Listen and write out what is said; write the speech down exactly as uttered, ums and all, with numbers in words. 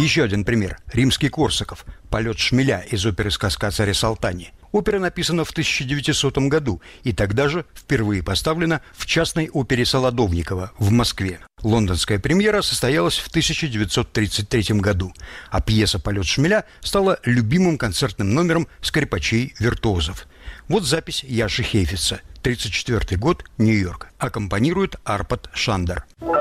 Еще один пример. Римский Корсаков. «Полет шмеля» из оперы «Сказка о царе Салтане». Опера написана в тысяча девятисотом году и тогда же впервые поставлена в частной опере Солодовникова в Москве. Лондонская премьера состоялась в тысяча девятьсот тридцать третьем году, а пьеса «Полет шмеля» стала любимым концертным номером скрипачей-виртуозов. Вот запись Яши Хейфица. тридцать четвёртый год, Нью-Йорк. Аккомпанирует Арпад Шандер.